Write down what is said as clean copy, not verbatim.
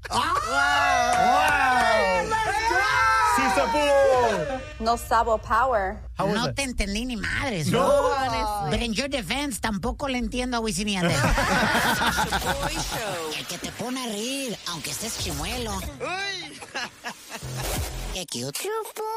¡Sí se pudo! No sabo power. No te entendí ni madres. No. But in your defense, tampoco le entiendo a Wisin y Yandel. El que te pone a reír, aunque estés chimuelo. Qué cute.